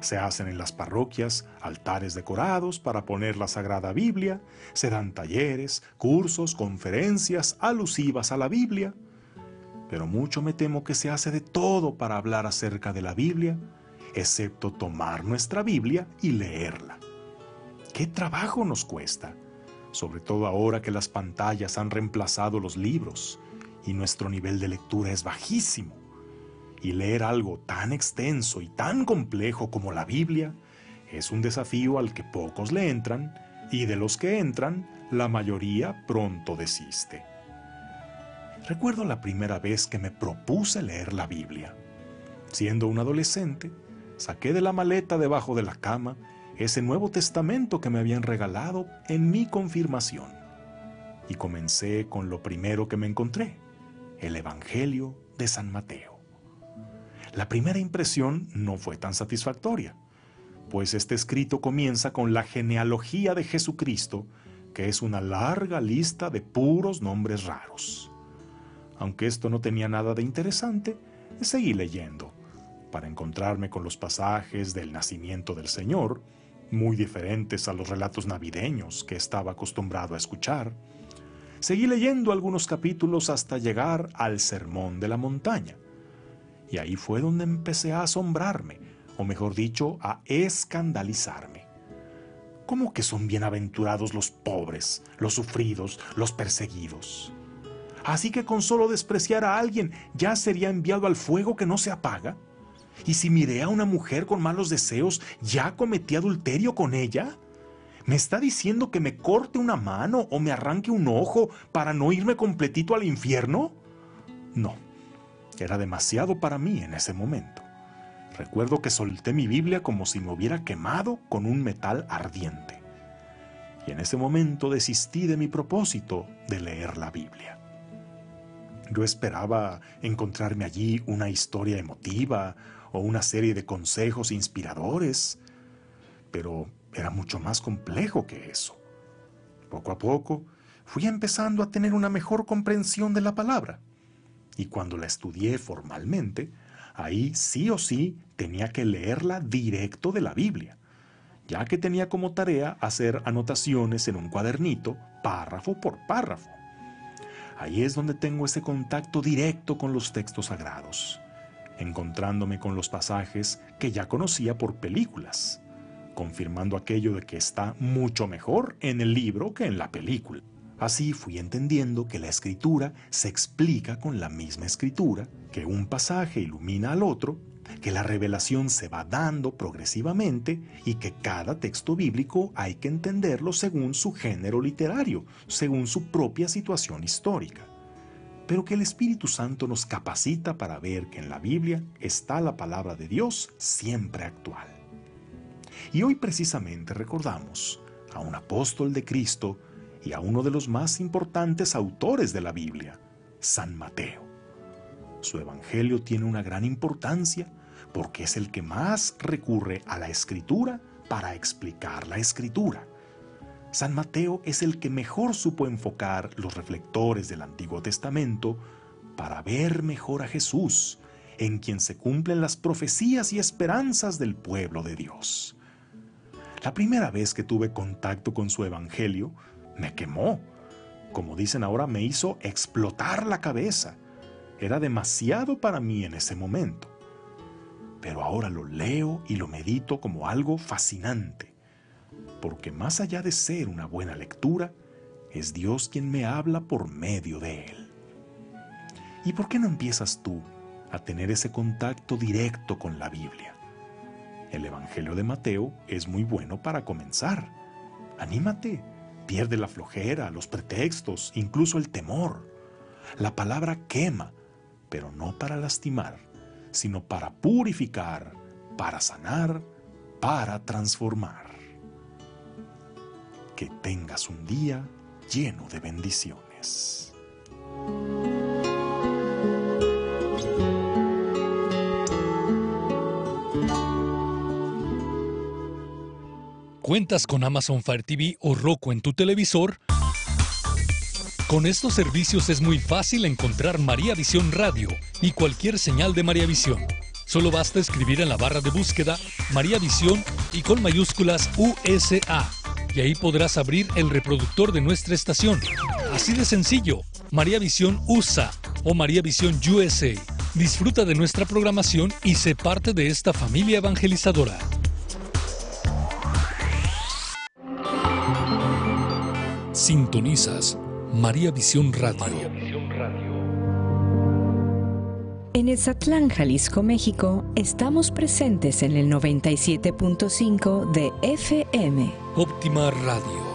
Se hacen en las parroquias altares decorados para poner la Sagrada Biblia, se dan talleres, cursos, conferencias alusivas a la Biblia. Pero mucho me temo que se hace de todo para hablar acerca de la Biblia, excepto tomar nuestra Biblia y leerla. ¿Qué trabajo nos cuesta? Sobre todo ahora que las pantallas han reemplazado los libros y nuestro nivel de lectura es bajísimo. Y leer algo tan extenso y tan complejo como la Biblia es un desafío al que pocos le entran, y de los que entran, la mayoría pronto desiste. Recuerdo la primera vez que me propuse leer la Biblia. Siendo un adolescente, saqué de la maleta debajo de la cama ese Nuevo Testamento que me habían regalado en mi confirmación. Y comencé con lo primero que me encontré, el Evangelio de San Mateo. La primera impresión no fue tan satisfactoria, pues este escrito comienza con la genealogía de Jesucristo, que es una larga lista de puros nombres raros. Aunque esto no tenía nada de interesante, seguí leyendo, para encontrarme con los pasajes del nacimiento del Señor, muy diferentes a los relatos navideños que estaba acostumbrado a escuchar. Seguí leyendo algunos capítulos hasta llegar al Sermón de la Montaña. Y ahí fue donde empecé a asombrarme, o mejor dicho, a escandalizarme. ¿Cómo que son bienaventurados los pobres, los sufridos, los perseguidos? Así que con solo despreciar a alguien ya sería enviado al fuego que no se apaga. ¿Y si miré a una mujer con malos deseos, ya cometí adulterio con ella? ¿Me está diciendo que me corte una mano o me arranque un ojo para no irme completito al infierno? No, era demasiado para mí en ese momento. Recuerdo que solté mi Biblia como si me hubiera quemado con un metal ardiente. Y en ese momento desistí de mi propósito de leer la Biblia. Yo esperaba encontrarme allí una historia emotiva o una serie de consejos inspiradores, pero era mucho más complejo que eso. Poco a poco fui empezando a tener una mejor comprensión de la palabra, y cuando la estudié formalmente, ahí sí o sí tenía que leerla directo de la Biblia, ya que tenía como tarea hacer anotaciones en un cuadernito, párrafo por párrafo. Ahí es donde tengo ese contacto directo con los textos sagrados, encontrándome con los pasajes que ya conocía por películas, confirmando aquello de que está mucho mejor en el libro que en la película. Así fui entendiendo que la Escritura se explica con la misma Escritura, que un pasaje ilumina al otro, que la revelación se va dando progresivamente y que cada texto bíblico hay que entenderlo según su género literario, según su propia situación histórica. Pero que el Espíritu Santo nos capacita para ver que en la Biblia está la palabra de Dios siempre actual. Y hoy precisamente recordamos a un apóstol de Cristo y a uno de los más importantes autores de la Biblia, San Mateo. Su evangelio tiene una gran importancia porque es el que más recurre a la Escritura para explicar la Escritura. San Mateo es el que mejor supo enfocar los reflectores del Antiguo Testamento para ver mejor a Jesús, en quien se cumplen las profecías y esperanzas del pueblo de Dios. La primera vez que tuve contacto con su evangelio, me quemó. Como dicen ahora, me hizo explotar la cabeza. Era demasiado para mí en ese momento. Pero ahora lo leo y lo medito como algo fascinante, porque más allá de ser una buena lectura, es Dios quien me habla por medio de él. ¿Y por qué no empiezas tú a tener ese contacto directo con la Biblia? El Evangelio de Mateo es muy bueno para comenzar. Anímate, pierde la flojera, los pretextos, incluso el temor. La palabra quema, pero no para lastimar, sino para purificar, para sanar, para transformar. Que tengas un día lleno de bendiciones. ¿Cuentas con Amazon Fire TV o Roku en tu televisor? Con estos servicios es muy fácil encontrar María Visión Radio y cualquier señal de María Visión. Solo basta escribir en la barra de búsqueda María Visión y con mayúsculas USA. Y ahí podrás abrir el reproductor de nuestra estación. Así de sencillo, María Visión USA o María Visión USA. Disfruta de nuestra programación y sé parte de esta familia evangelizadora. Sintonizas María Visión Radio. En Ezatlán, Jalisco, México, estamos presentes en el 97.5 de FM. Óptima Radio.